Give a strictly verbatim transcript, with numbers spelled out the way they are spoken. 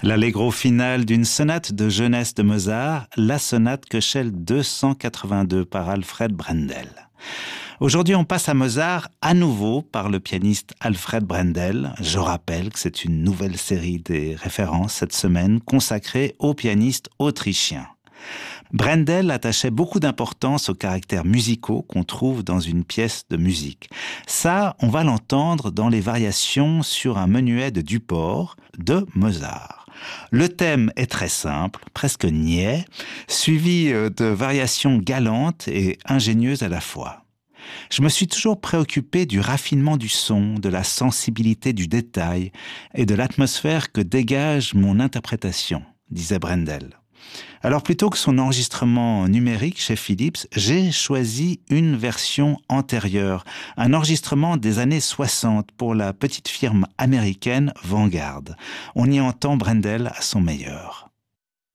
L'allegro final d'une sonate de jeunesse de Mozart, la sonate Köchel deux cent quatre-vingt-deux par Alfred Brendel. Aujourd'hui, on passe à Mozart à nouveau par le pianiste Alfred Brendel. Je rappelle que c'est une nouvelle série des références cette semaine consacrée au pianiste autrichien. Brendel attachait beaucoup d'importance aux caractères musicaux qu'on trouve dans une pièce de musique. Ça, on va l'entendre dans les variations sur un menuet de Duport de Mozart. Le thème est très simple, presque niais, suivi de variations galantes et ingénieuses à la fois. Je me suis toujours préoccupé du raffinement du son, de la sensibilité du détail et de l'atmosphère que dégage mon interprétation, disait Brendel. Alors plutôt que son enregistrement numérique chez Philips, j'ai choisi une version antérieure, un enregistrement des années soixante pour la petite firme américaine Vanguard. On y entend Brendel à son meilleur.